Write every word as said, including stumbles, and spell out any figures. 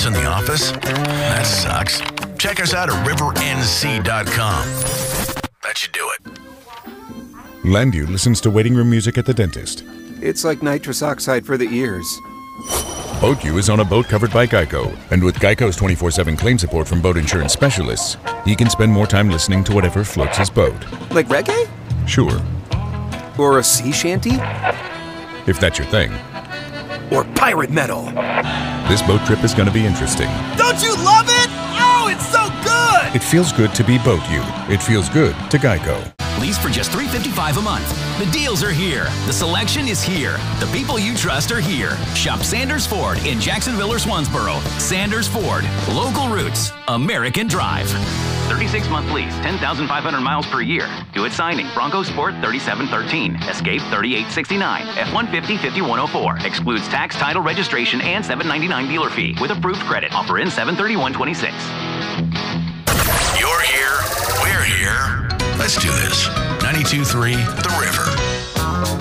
in the office? That sucks. Check us out at river n c dot com. That should do it. Landu listens to waiting room music at the dentist. It's like nitrous oxide for the ears. BoatU is on a boat covered by Geico, and with Geico's twenty-four seven claim support from boat insurance specialists, he can spend more time listening to whatever floats his boat. Like reggae? Sure, Or a sea shanty? if that's your thing. Or pirate metal? This boat trip is going to be interesting. Don't you love it? Oh, it's so good! It feels good to be BoatU. It feels good to Geico. Lease for just three hundred fifty-five dollars a month. The deals are here. The selection is here. The people you trust are here. Shop Sanders Ford in Jacksonville or Swansboro. Sanders Ford. Local roots. American drive. thirty-six month lease, ten thousand five hundred miles per year. Due at signing. Bronco Sport thirty-seven thirteen. Escape thirty-eight sixty-nine. F one fifty fifty-one oh four. Excludes tax, title, registration, and seven ninety-nine dealer fee. With approved credit. Offer in seven thirty-one twenty-six. You're here. We're here. Let's do this. ninety-two point three The River.